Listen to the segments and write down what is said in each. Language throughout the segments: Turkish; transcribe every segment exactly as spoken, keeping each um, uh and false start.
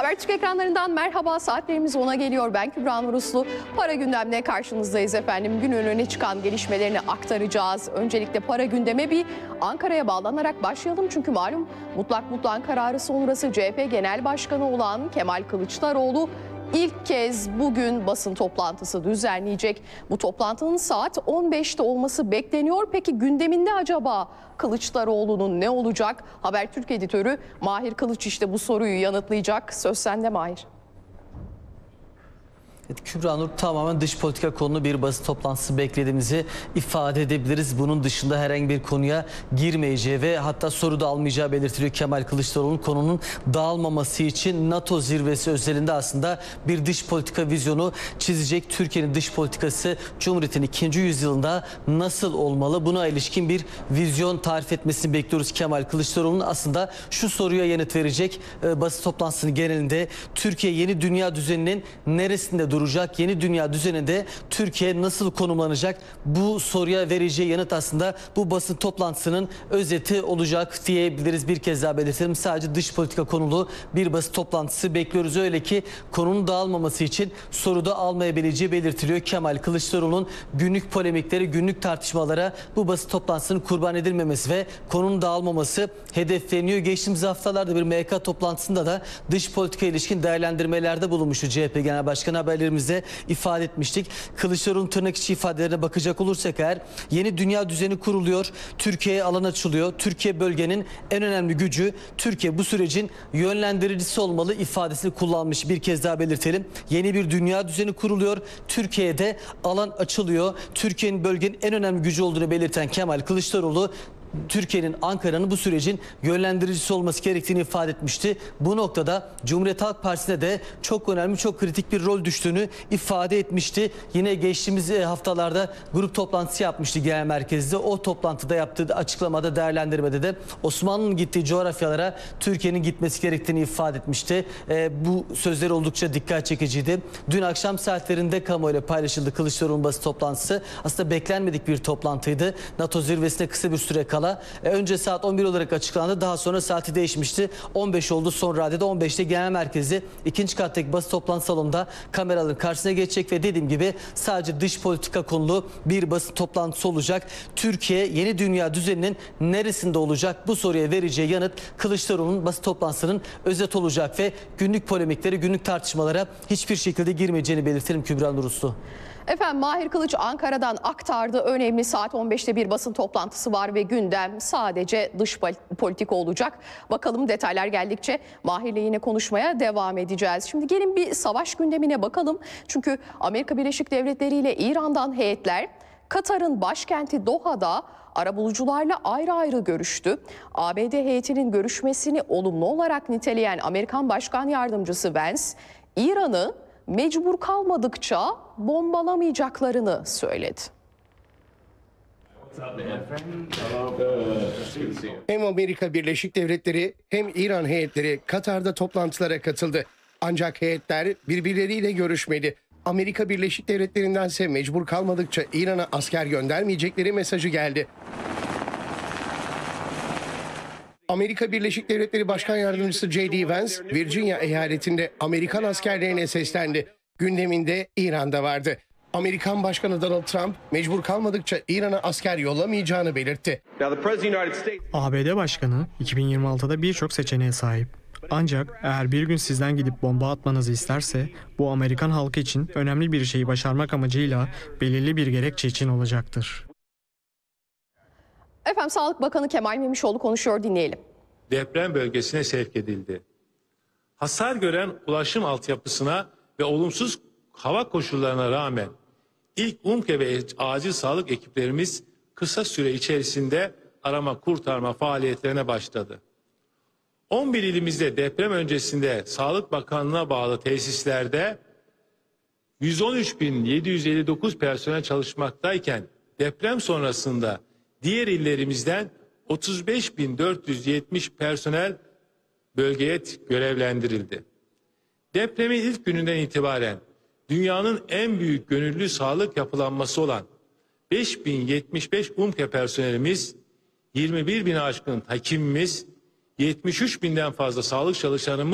Habertürk ekranlarından merhaba, saatlerimiz ona geliyor. Ben Kübra Nur Uslu. Para gündemle karşınızdayız efendim. Günün öne çıkan gelişmelerini aktaracağız. Öncelikle para gündeme bir Ankara'ya bağlanarak başlayalım. Çünkü malum mutlak mutlak kararı sonrası C H P Genel Başkanı olan Kemal Kılıçdaroğlu İlk kez bugün basın toplantısı düzenleyecek. Bu toplantının saat on beşte olması bekleniyor. Peki gündeminde acaba Kılıçdaroğlu'nun ne olacak? Habertürk editörü Mahir Kılıç işte bu soruyu yanıtlayacak. Söz sende Mahir. Evet, Kübra Nur, tamamen dış politika konulu bir basın toplantısı beklediğimizi ifade edebiliriz. Bunun dışında herhangi bir konuya girmeyeceği ve hatta soru da almayacağı belirtiliyor Kemal Kılıçdaroğlu'nun. Konunun dağılmaması için NATO zirvesi özelinde aslında bir dış politika vizyonu çizecek. Türkiye'nin dış politikası Cumhuriyet'in ikinci yüzyılında nasıl olmalı? Buna ilişkin bir vizyon tarif etmesini bekliyoruz Kemal Kılıçdaroğlu'nun. Aslında şu soruya yanıt verecek e, basın toplantısının genelinde. Türkiye yeni dünya düzeninin neresinde duracak? Yeni dünya düzeninde Türkiye nasıl konumlanacak? Bu soruya vereceği yanıt aslında bu basın toplantısının özeti olacak diyebiliriz. Bir kez daha belirtelim. Sadece dış politika konulu bir basın toplantısı bekliyoruz. Öyle ki konunun dağılmaması için soru da almayabileceği belirtiliyor. Kemal Kılıçdaroğlu'nun günlük polemikleri, günlük tartışmalara bu basın toplantısının kurban edilmemesi ve konunun dağılmaması hedefleniyor. Geçtiğimiz haftalarda bir M K toplantısında da dış politika ilişkin değerlendirmelerde bulunmuştu C H P Genel Başkanı. Haberlerimizde ifade etmiştik. Kılıçdaroğlu'nun tırnak içi ifadelerine bakacak olursak eğer, yeni dünya düzeni kuruluyor. Türkiye'ye alan açılıyor. Türkiye bölgenin en önemli gücü. Türkiye bu sürecin yönlendiricisi olmalı ifadesini kullanmış. Bir kez daha belirtelim. Yeni bir dünya düzeni kuruluyor. Türkiye'de alan açılıyor. Türkiye'nin bölgenin en önemli gücü olduğunu belirten Kemal Kılıçdaroğlu, Türkiye'nin, Ankara'nın bu sürecin yönlendiricisi olması gerektiğini ifade etmişti. Bu noktada Cumhuriyet Halk Partisi'ne de çok önemli, çok kritik bir rol düştüğünü ifade etmişti. Yine geçtiğimiz haftalarda grup toplantısı yapmıştı genel merkezde. O toplantıda yaptığı açıklamada, değerlendirmede de Osmanlı'nın gittiği coğrafyalara Türkiye'nin gitmesi gerektiğini ifade etmişti. E, bu sözleri oldukça dikkat çekiciydi. Dün akşam saatlerinde kamuoyuyla paylaşıldı Kılıçdaroğlu'nun basın toplantısı. Aslında beklenmedik bir toplantıydı. NATO zirvesine kısa bir süre kala önce saat on bir olarak açıklandı. Daha sonra saati değişmişti. on beş oldu. Son radyada on beşte genel merkezi ikinci kattaki basın toplantı salonunda kameraların karşısına geçecek ve dediğim gibi sadece dış politika konulu bir basın toplantısı olacak. Türkiye yeni dünya düzeninin neresinde olacak? Bu soruya vereceği yanıt Kılıçdaroğlu'nun basın toplantısının özet olacak ve günlük polemikleri, günlük tartışmalara hiçbir şekilde girmeyeceğini belirtelim Kübra Nur Uslu. Efendim Mahir Kılıç Ankara'dan aktardı. Önemli saat on beşte bir basın toplantısı var ve gündem sadece dış politika olacak. Bakalım detaylar geldikçe Mahir'le yine konuşmaya devam edeceğiz. Şimdi gelin bir savaş gündemine bakalım. Çünkü Amerika Birleşik Devletleri ile İran'dan heyetler Katar'ın başkenti Doha'da arabulucularla ayrı ayrı görüştü. A B D heyetinin görüşmesini olumlu olarak niteleyen Amerikan Başkan Yardımcısı Vance, İran'ı mecbur kalmadıkça bombalamayacaklarını söyledi. Hem Amerika Birleşik Devletleri hem İran heyetleri Katar'da toplantılara katıldı. Ancak heyetler birbirleriyle görüşmedi. Amerika Birleşik Devletleri'ndense mecbur kalmadıkça İran'a asker göndermeyecekleri mesajı geldi. Amerika Birleşik Devletleri Başkan Yardımcısı J D Vance, Virginia eyaletinde Amerikan askerlerine seslendi. Gündeminde İran'da vardı. Amerikan Başkanı Donald Trump, mecbur kalmadıkça İran'a asker yollamayacağını belirtti. A B D Başkanı iki bin yirmi altıda birçok seçeneğe sahip. Ancak eğer bir gün sizden gidip bomba atmanızı isterse, bu Amerikan halkı için önemli bir şeyi başarmak amacıyla belirli bir gerekçe için olacaktır. Efendim Sağlık Bakanı Kemal Memişoğlu konuşuyor, dinleyelim. Deprem bölgesine sevk edildi. Hasar gören ulaşım altyapısına ve olumsuz hava koşullarına rağmen ilk UMKE ve acil sağlık ekiplerimiz kısa süre içerisinde arama kurtarma faaliyetlerine başladı. on bir ilimizde deprem öncesinde Sağlık Bakanlığı'na bağlı tesislerde yüz on üç bin yedi yüz elli dokuz personel çalışmaktayken deprem sonrasında diğer illerimizden otuz beş bin dört yüz yetmiş personel bölgeye görevlendirildi. Depremin ilk gününden itibaren dünyanın en büyük gönüllü sağlık yapılanması olan beş bin yetmiş beş UMKE personelimiz, yirmi bir bin aşkın hekimimiz, yetmiş üç binden fazla sağlık çalışanımız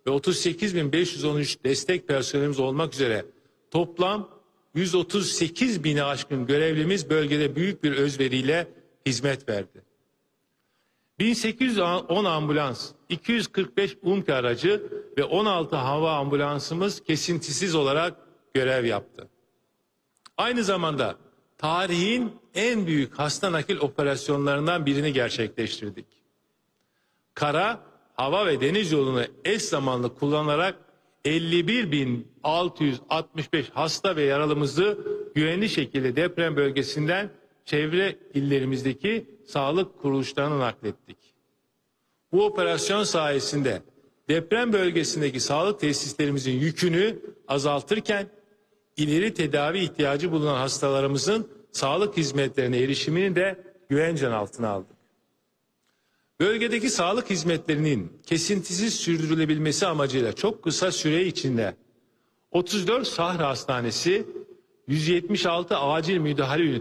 ve otuz sekiz bin beş yüz on üç destek personelimiz olmak üzere toplam yüz otuz sekiz bini aşkın görevlimiz bölgede büyük bir özveriyle hizmet verdi. bin sekiz yüz on ambulans, iki yüz kırk beş UMKE aracı ve on altı hava ambulansımız kesintisiz olarak görev yaptı. Aynı zamanda tarihin en büyük hasta nakil operasyonlarından birini gerçekleştirdik. Kara, hava ve deniz yolunu eş zamanlı kullanarak elli bir bin altı yüz altmış beş hasta ve yaralımızı güvenli şekilde deprem bölgesinden çevre illerimizdeki sağlık kuruluşlarına naklettik. Bu operasyon sayesinde deprem bölgesindeki sağlık tesislerimizin yükünü azaltırken ileri tedavi ihtiyacı bulunan hastalarımızın sağlık hizmetlerine erişimini de güvencen altına aldık. Bölgedeki sağlık hizmetlerinin kesintisiz sürdürülebilmesi amacıyla çok kısa süre içinde otuz dört şehir hastanesi, yüz yetmiş altı acil müdahale ünitesi,